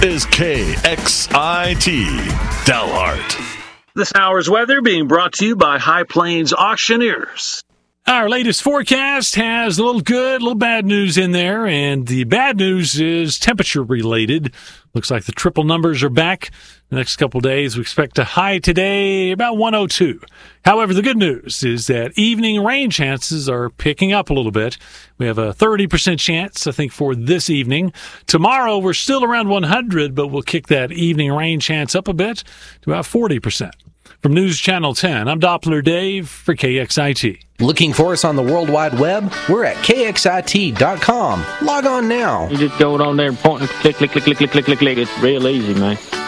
is KXIT Dalhart. This hour's weather being brought to you by High Plains Auctioneers. Our latest forecast has a little good, a little bad news in there, and the bad news is temperature related. Looks like the triple numbers are back. The next couple of days, we expect a high today about 102. However, the good news is that evening rain chances are picking up a little bit. We have a 30% chance, I think, for this evening. Tomorrow, we're still around 100, but we'll kick that evening rain chance up a bit to about 40%. From News Channel 10, I'm Doppler Dave for KXIT. Looking for us on the World Wide Web? We're at KXIT.com. Log on now. You just go on there and point and click. It's real easy, man.